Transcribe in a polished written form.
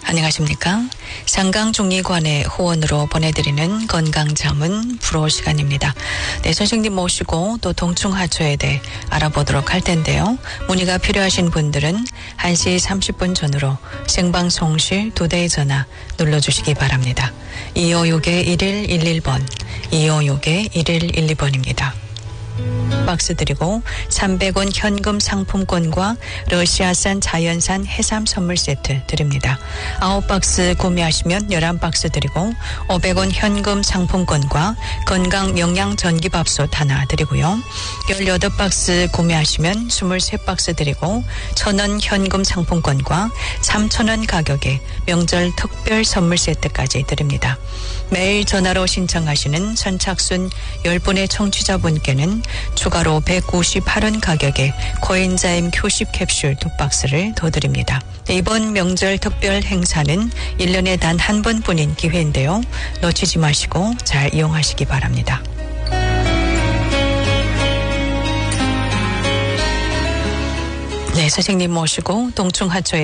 안녕하십니까? 상강중의관의 후원으로 보내드리는 건강자문 프로 시간입니다. 네, 선생님 모시고 또 동충하초에 대해 알아보도록 할 텐데요. 문의가 필요하신 분들은 1시 30분 전으로 생방송실 2대의 전화 눌러주시기 바랍니다. 256-1111번, 256-1112번입니다. 박스 드리고 300원 현금 상품권과 러시아산 자연산 해삼 선물 세트 드립니다. 9박스 구매하시면 11박스 드리고 500원 현금 상품권과 건강 영양 전기밥솥 하나 드리고요. 18박스 구매하시면 23박스 드리고 1,000원 현금 상품권과 3,000원 가격의 명절 특별 선물 세트까지 드립니다. 매일 전화로 신청하시는 선착순 10분의 청취자분께는 추가로 198원 가격의 코엔자임 Q10 캡슐 2박스를 더 드립니다. 이번 명절 특별 행사는 1년에 단 한 번뿐인 기회인데요. 놓치지 마시고 잘 이용하시기 바랍니다. 네, 선생님 모시고 동충하초에